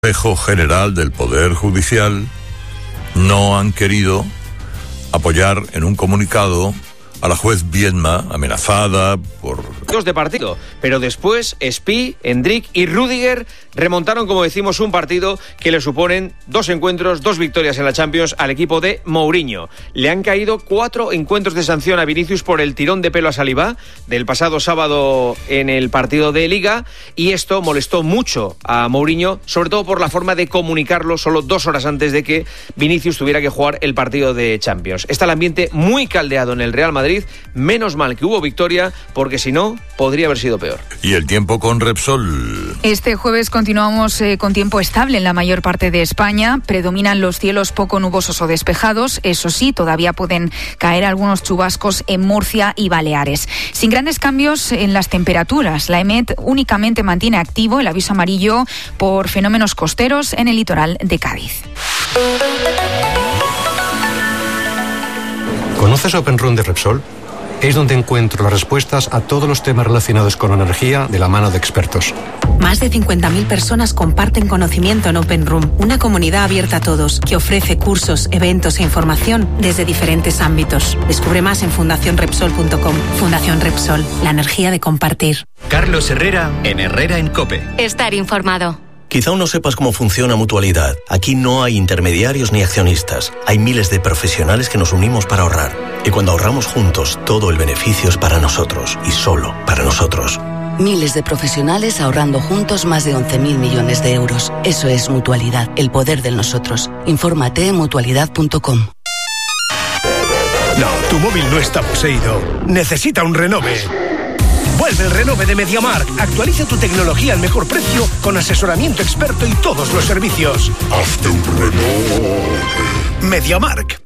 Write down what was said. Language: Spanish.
Consejo General del Poder Judicial no han querido apoyar en un comunicado a la juez Viedma, amenazada por... de partido, pero después Spi, Endrick y Rüdiger remontaron, como decimos, un partido que le suponen 2 encuentros, 2 victorias en la Champions al equipo de Mourinho. Le han caído 4 encuentros de sanción a Vinicius por el tirón de pelo a Saliba del pasado sábado en el partido de Liga, y esto molestó mucho a Mourinho, sobre todo por la forma de comunicarlo solo 2 horas antes de que Vinicius tuviera que jugar el partido de Champions. Está el ambiente muy caldeado en el Real Madrid. Menos mal que hubo victoria, porque si no, podría haber sido peor. Y el tiempo con Repsol. Este jueves continuamos con tiempo estable en la mayor parte de España. Predominan los cielos poco nubosos o despejados. Eso sí, todavía pueden caer algunos chubascos en Murcia y Baleares. Sin grandes cambios en las temperaturas. La EMET únicamente mantiene activo el aviso amarillo por fenómenos costeros en el litoral de Cádiz. ¿Conoces Open Room de Repsol? Es donde encuentro las respuestas a todos los temas relacionados con la energía de la mano de expertos. Más de 50.000 personas comparten conocimiento en Open Room, una comunidad abierta a todos que ofrece cursos, eventos e información desde diferentes ámbitos. Descubre más en fundacionrepsol.com. Fundación Repsol, la energía de compartir. Carlos Herrera en Herrera en COPE. Estar informado. Quizá aún no sepas cómo funciona Mutualidad. Aquí no hay intermediarios ni accionistas. Hay miles de profesionales que nos unimos para ahorrar. Y cuando ahorramos juntos, todo el beneficio es para nosotros y solo para nosotros. Miles de profesionales ahorrando juntos más de 11.000 millones de euros. Eso es Mutualidad, el poder del nosotros. Infórmate en mutualidad.com. No, tu móvil no está poseído. Necesita un renove. Vuelve el renove de MediaMarkt. Actualiza tu tecnología al mejor precio con asesoramiento experto y todos los servicios. Hazte un renove. MediaMarkt.